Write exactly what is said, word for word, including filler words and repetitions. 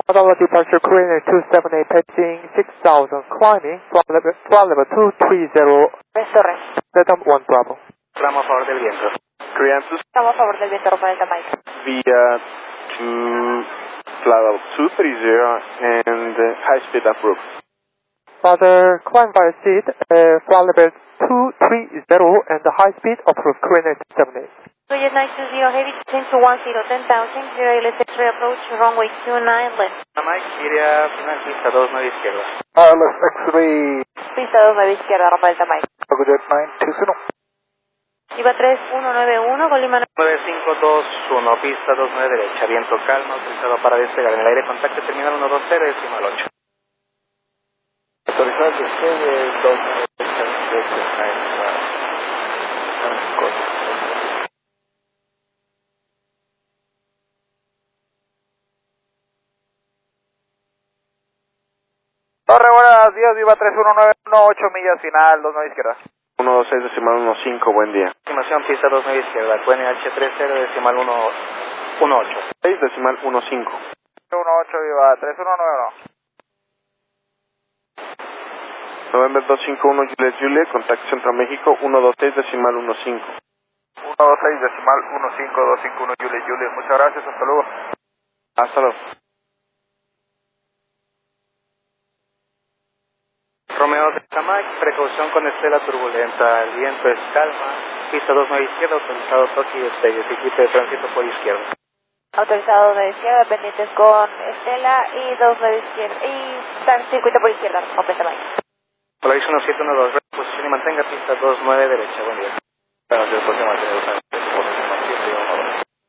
Our departure Korean two seven eight pitching six thousand climbing from level, from level two three zero. Torres. Delta one Bravo. Reclamo a favor del viento. Korean two. Estamos a favor del viento, Rafael Mike. Via to level two three zero and uh, high speed approved. Father, climb by seat, uh, from level two three zero and the high speed approved Korean two seven eight. Soyuz nine two zero, heavy ten to one zero, ten thousand, zero L S X ray approach, runway two nine left. Mike, iría final pista dos nueve izquierda. R L S X-ray. Pista dos nueve izquierda, Rafael Mike. Agujet nine two zero. Iba tres uno nueve uno, Colima nueve cinco dos uno, pista dos nueve derecha, viento calma, autorizado para despegar en el aire, contacto terminal uno dos cero, decimal ocho. Autorizado despegue dos nueve derecha. Torre, buenos días, Viva tres uno nueve uno, ocho millas final, dos nueve izquierda. uno dos seis decimal uno cinco, buen día. Estimación pista dos nueve izquierda, Q N H tres cero decimal uno ocho. seis decimal uno cinco. uno ocho, Viva tres uno nueve uno. November dos cinco uno, Juliet Juliet, contacto Centro México, uno dos seis decimal uno cinco. uno dos seis decimal uno cinco dos cinco uno, Juliet Juliet. Muchas gracias, hasta luego. Hasta luego. Romeo de Tamac, precaución con estela turbulenta, el viento es calma, pista dos nueve izquierda, autorizado toque y despegue, circuito de tránsito por izquierda. Autorizado dos nueve izquierda, pendientes con Estela y dos nueve izquierda, y circuito por izquierda, Rafael Mike. Polaris uno siete uno dos, posición y mantenga pista dos nueve derecha, buen día. Gracias por mantener